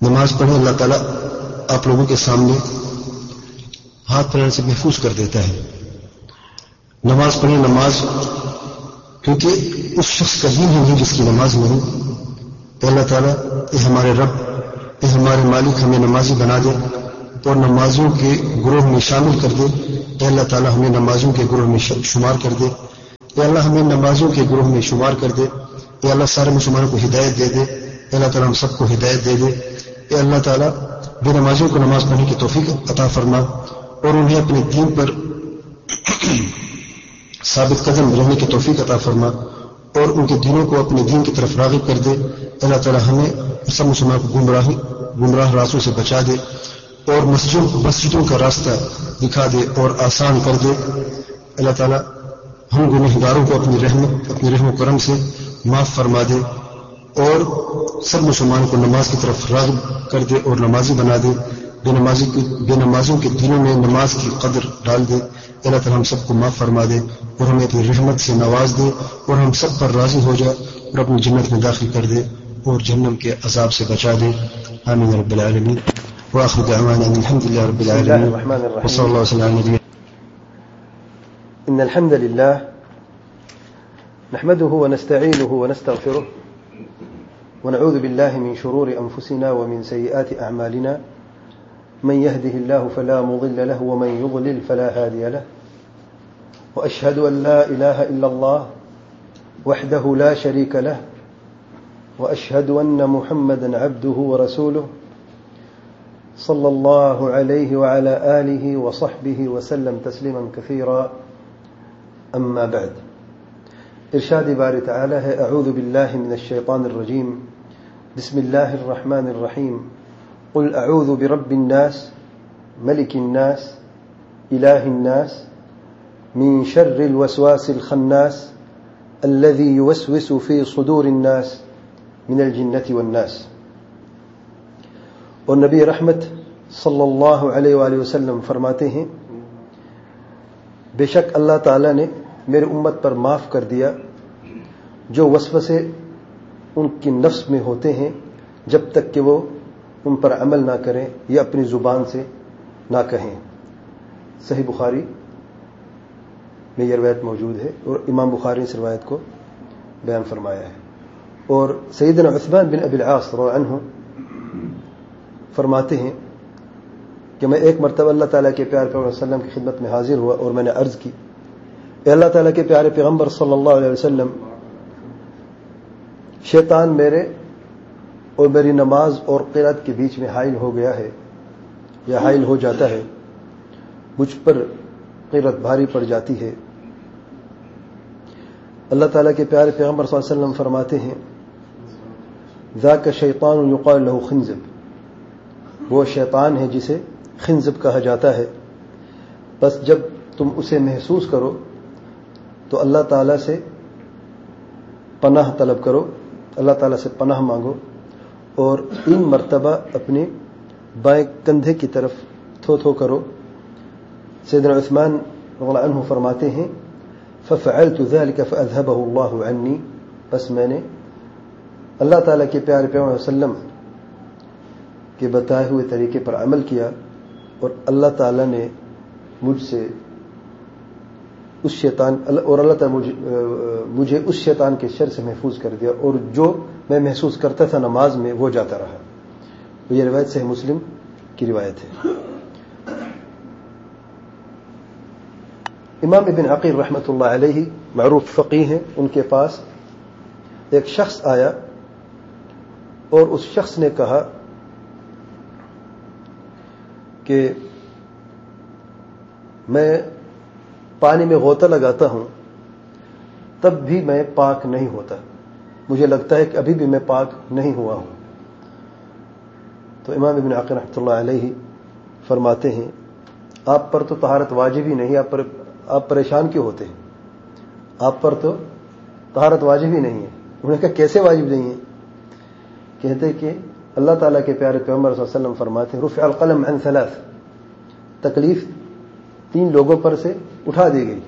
نماز پڑھیں اللہ تعالیٰ آپ لوگوں کے سامنے ہاتھ پھیلانے سے محفوظ کر دیتا ہے. نماز پڑھیں. نماز کیونکہ اس شخص کا دین ہی نہیں جس کی نماز نہیں. تو اللہ تعالیٰ اے ہمارے رب، اے ہمارے مالک، ہمیں نمازی بنا دے اور نمازوں کے گروہ میں شامل کر دے. اے اللہ تعالیٰ ہمیں نمازوں کے گروہ میں شمار کر دے. اے اللہ ہمیں نمازوں کے گروہ میں شمار کر دے. اے اللہ سارے مسلمانوں کو ہدایت دے دے. اے اللہ تعالیٰ ہم سب کو ہدایت دے دے. اے اللہ تعالیٰ بے نمازیوں کو نماز پڑھنے کی توفیق عطا فرما اور انہیں اپنے دین پر ثابت قدم رہنے کی توفیق عطا فرما اور ان کے دینوں کو اپنے دین کی طرف راغب کر دے. اللہ تعالیٰ ہمیں سب مسلمانوں کو گمراہ راستوں سے بچا دے اور مسجدوں کا راستہ دکھا دے اور آسان کر دے. اللہ تعالیٰ ہم گنہگاروں کو اپنی رحم و کرم سے معاف فرما دے اور سب مسلمانوں کو نماز کی طرف راغب کر دے اور نمازی بنا دے. بے نمازوں کے دلوں میں نماز کی قدر ڈال دے. اللہ تعالیٰ ہم سب کو معاف فرما دے اور ہمیں اپنی رحمت سے نواز دے اور ہم سب پر راضی ہو جائے اور اپنی جنت میں داخل کر دے اور جہنم کے عذاب سے بچا دے. آمین رب العالمین. وآخر دعوانا ان الحمد لله رب العالمين وصلى الله وسلم على نبينا. إن الحمد لله نحمده ونستعينه ونستغفره ونعوذ بالله من شرور أنفسنا ومن سيئات أعمالنا. من يهده الله فلا مضل له ومن يضلل فلا هادي له. وأشهد أن لا إله إلا الله وحده لا شريك له وأشهد أن محمدا عبده ورسوله صلى الله عليه وعلى آله وصحبه وسلم تسليما كثيرا. أما بعد. ارشاد باری تعالی ہے اعوذ باللہ من الشیطان الرجیم بسم اللہ الرحمن الرحیم قل اعوذ برب الناس ملک الناس الہ الناس من شر الوسواس الخناس الذي يوسوس في صدور الناس من الجنة والناس. اور نبی رحمت صلی اللہ علیہ وآلہ وسلم فرماتے ہیں بے شک اللہ تعالیٰ نے میرے امت پر معاف کر دیا جو وسوسے ان کی نفس میں ہوتے ہیں جب تک کہ وہ ان پر عمل نہ کریں یا اپنی زبان سے نہ کہیں. صحیح بخاری میں یہ روایت موجود ہے اور امام بخاری نے اس روایت کو بیان فرمایا ہے. اور سیدنا عثمان بن ابی العاص رضی اللہ عنہ فرماتے ہیں کہ میں ایک مرتبہ اللہ تعالیٰ کے پیارے پیغمبر صلی اللہ علیہ وسلم کی خدمت میں حاضر ہوا اور میں نے عرض کی اے اللہ تعالیٰ کے پیارے پیغمبر صلی اللہ علیہ وسلم شیطان میرے اور میری نماز اور قرات کے بیچ میں حائل ہو گیا ہے یا حائل ہو جاتا ہے. مجھ پر قرات بھاری پڑ جاتی ہے. اللہ تعالیٰ کے پیارے پیغمبر صلی اللہ علیہ وسلم فرماتے ہیں ذاک شیطان یقال له خنزب. وہ شیطان ہے جسے خنزب کہا جاتا ہے. بس جب تم اسے محسوس کرو تو اللہ تعالیٰ سے پناہ طلب کرو، اللہ تعالیٰ سے پناہ مانگو اور 3 مرتبہ اپنے بائیں کندھے کی طرف تھو کرو. سیدنا عثمان رضی اللہ عنہ فرماتے ہیں ففعلت ذلك فاذهبه الله عني. بس میں نے اللہ تعالیٰ کے پیارے پیغمبر صلی اللہ علیہ وسلم کے بتائے ہوئے طریقے پر عمل کیا اور اللہ تعالیٰ نے مجھ سے اس شیطان اور اللہ تعالیٰ مجھے اس شیطان کے شر سے محفوظ کر دیا اور جو میں محسوس کرتا تھا نماز میں وہ جاتا رہا. تو یہ روایت صحیح مسلم کی روایت ہے. امام ابن عقیل رحمۃ اللہ علیہ معروف فقیہ ہیں. ان کے پاس ایک شخص آیا اور اس شخص نے کہا کہ میں پانی میں غوطہ لگاتا ہوں تب بھی میں پاک نہیں ہوتا، مجھے لگتا ہے کہ ابھی بھی میں پاک نہیں ہوا ہوں. تو امام ابن عقیل رحمۃ اللہ علیہ فرماتے ہیں آپ پر تو طہارت واجب ہی نہیں، آپ پریشان کیوں ہوتے ہیں؟ آپ پر تو طہارت واجب ہی نہیں ہے. انہوں نے کہا کیسے واجب نہیں ہے؟ کہتے کہ اللہ تعالیٰ کے پیارے پیغمبر صلی اللہ علیہ وسلم فرماتے ہیں رفع القلم عن 3، تکلیف 3 لوگوں پر سے اٹھا دی گئی.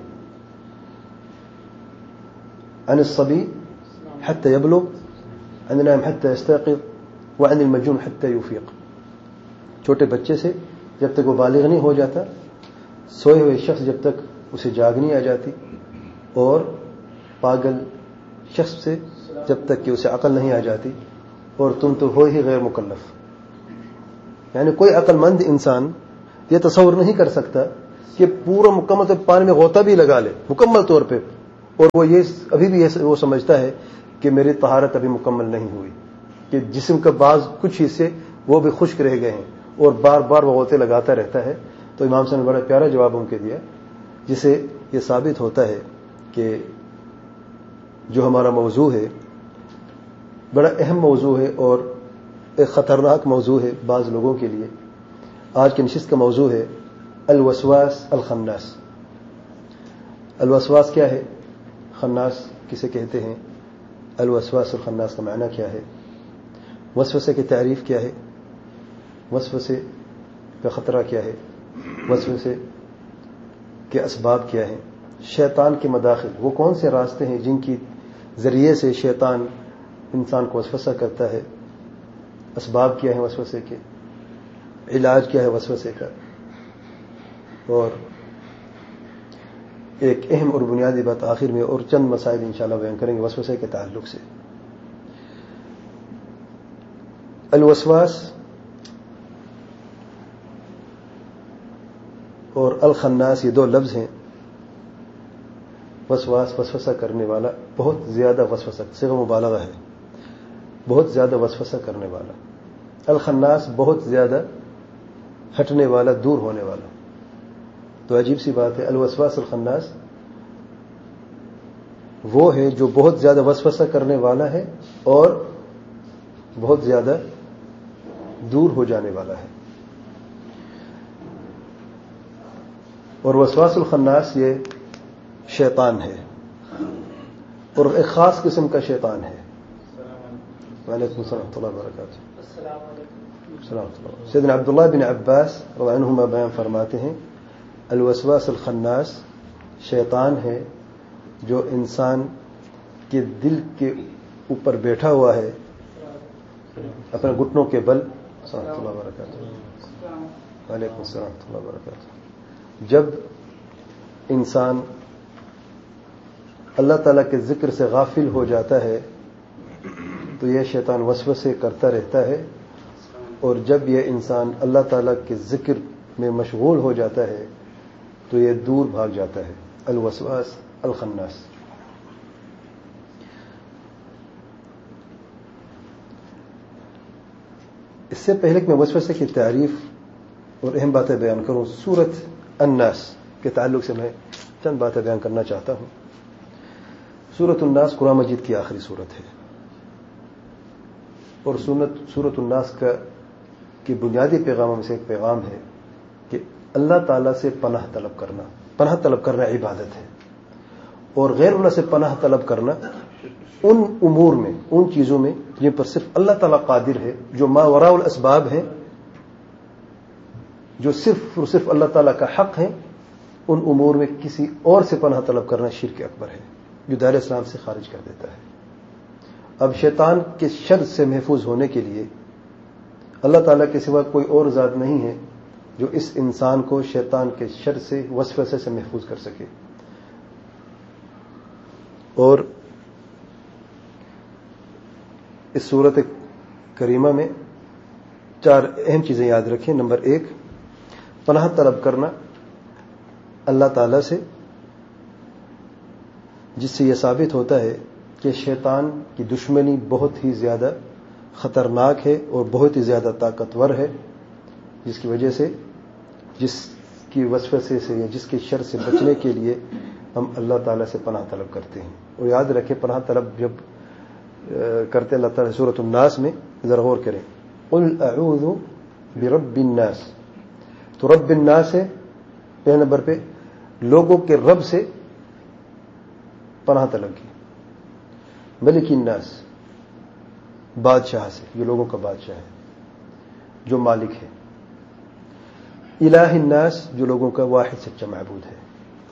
عن الصبي حتى يبلغ، عن النائم حتى يستيقظ، وعن المجنون حتى يفيق، چھوٹے بچے سے جب تک وہ بالغ نہیں ہو جاتا، سوئے ہوئے شخص جب تک اسے جاگ نہیں آ جاتی، اور پاگل شخص سے جب تک کہ اسے عقل نہیں آ جاتی، اور تم تو ہو ہی غیر مکلف. یعنی کوئی عقل مند انسان یہ تصور نہیں کر سکتا کہ پورا مکمل طور پانی میں غوطہ بھی لگا لے مکمل طور پہ، اور وہ یہ ابھی بھی وہ سمجھتا ہے کہ میری طہارت ابھی مکمل نہیں ہوئی، کہ جسم کا بعض کچھ حصے وہ بھی خشک رہ گئے ہیں، اور بار بار وہ غوطے لگاتا رہتا ہے. تو امام صاحب نے بڑا پیارا جواب ان کے دیا، جسے یہ ثابت ہوتا ہے کہ جو ہمارا موضوع ہے بڑا اہم موضوع ہے اور ایک خطرناک موضوع ہے بعض لوگوں کے لیے. آج کی نشست کا موضوع ہے الوسواس الخناس. الوسواس کیا ہے؟ خناس کسے کہتے ہیں؟ الوسواس الخناس کا معنی کیا ہے؟ وسوسے کی تعریف کیا ہے؟ وسوسے کا خطرہ کیا ہے؟ وسوسے کے اسباب کیا ہیں؟ شیطان کے مداخل، وہ کون سے راستے ہیں جن کی ذریعے سے شیطان انسان کو وسوسہ کرتا ہے؟ اسباب کیا ہیں وسوسے کے؟ علاج کیا ہے وسوسے کا؟ اور ایک اہم اور بنیادی بات آخر میں، اور چند مسائل انشاءاللہ بیان کریں گے وسوسے کے تعلق سے. الوسواس اور الخناس یہ دو لفظ ہیں. وسواس وسوسہ کرنے والا، بہت زیادہ وسوسہ، صيغہ مبالغہ ہے، بہت زیادہ وسوسہ کرنے والا. الخناس بہت زیادہ ہٹنے والا، دور ہونے والا. تو عجیب سی بات ہے، الوسواس الخناس وہ ہے جو بہت زیادہ وسوسہ کرنے والا ہے اور بہت زیادہ دور ہو جانے والا ہے. اور وسواس الخناس یہ شیطان ہے، اور ایک خاص قسم کا شیطان ہے. وعلیکم السلام ورحمۃ اللہ وبرکاتہ. سیدنا عبداللہ بن عباس رضی اللہ عنہما بیان فرماتے ہیں الوسواس الخناس شیطان ہے جو انسان کے دل کے اوپر بیٹھا ہوا ہے اپنے گھٹنوں کے بل. ورحمۃ اللہ وبرکاتہ. وعلیکم السلام ورحمۃ اللہ وبرکاتہ. جب انسان اللہ تعالیٰ کے ذکر سے غافل ہو جاتا ہے تو یہ شیطان وسوسے کرتا رہتا ہے، اور جب یہ انسان اللہ تعالیٰ کے ذکر میں مشغول ہو جاتا ہے تو یہ دور بھاگ جاتا ہے. الوسواس الخناس. اس سے پہلے کہ میں وسوسے کی تعریف اور اہم باتیں بیان کروں، سورۃ الناس کے تعلق سے میں چند باتیں بیان کرنا چاہتا ہوں. سورۃ الناس قرآن مجید کی آخری سورت ہے، اور سورۃ الناس کی بنیادی پیغاموں میں سے ایک پیغام ہے کہ اللہ تعالیٰ سے پناہ طلب کرنا. پناہ طلب کرنا عبادت ہے، اور غیر اللہ سے پناہ طلب کرنا ان امور میں، ان چیزوں میں جن پر صرف اللہ تعالیٰ قادر ہے، جو ما وراء الاسباب ہیں، جو صرف اور صرف اللہ تعالیٰ کا حق ہے، ان امور میں کسی اور سے پناہ طلب کرنا شرک اکبر ہے جو دائرہ اسلام سے خارج کر دیتا ہے. اب شیطان کے شر سے محفوظ ہونے کے لیے اللہ تعالیٰ کے سوا کوئی اور ذات نہیں ہے جو اس انسان کو شیطان کے شر سے، وسوسے سے محفوظ کر سکے. اور اس سورت کریمہ میں 4 اہم چیزیں یاد رکھیں. نمبر 1، پناہ طلب کرنا اللہ تعالیٰ سے، جس سے یہ ثابت ہوتا ہے کہ شیطان کی دشمنی بہت ہی زیادہ خطرناک ہے اور بہت ہی زیادہ طاقتور ہے، جس کی وجہ سے، جس کی وسوسے سے یا جس کے شر سے بچنے کے لیے ہم اللہ تعالیٰ سے پناہ طلب کرتے ہیں. اور یاد رکھیں پناہ طلب جب کرتے اللہ تعالیٰ سورۃ الناس میں ذرا غور کریں. قل اعوذ برب الناس، تو رب الناس ہے پہلے نمبر پہ، لوگوں کے رب سے پناہ طلب کی. ملک الناس، بادشاہ سے، جو لوگوں کا بادشاہ ہے، جو مالک ہے. الہ الناس، جو لوگوں کا واحد سچا معبود ہے.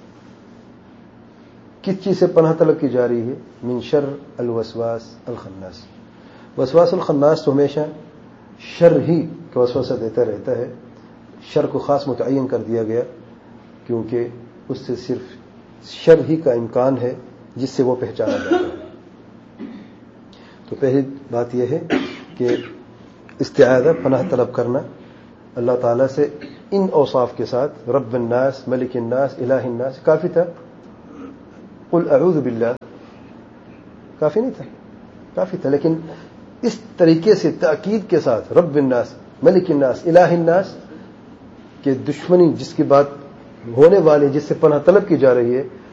کس چیز سے پناہ طلب کی جا رہی ہے؟ من شر الوسواس الخناس. وسواس الخناس تو ہمیشہ شر ہی کا وسوسہ دیتا رہتا ہے. شر کو خاص متعین کر دیا گیا کیونکہ اس سے صرف شر ہی کا امکان ہے جس سے وہ پہچانا جاتا ہے. تو پہلی بات یہ ہے کہ استعاذہ پناہ طلب کرنا اللہ تعالیٰ سے ان اوصاف کے ساتھ، رب الناس، ملک الناس، الہ الناس. کافی تھا قل اعوذ باللہ، کافی نہیں تھا، کافی تھا، لیکن اس طریقے سے تاکید کے ساتھ رب الناس، ملک الناس، الہ الناس کہ دشمنی جس کی بات ہونے والی، جس سے پناہ طلب کی جا رہی ہے،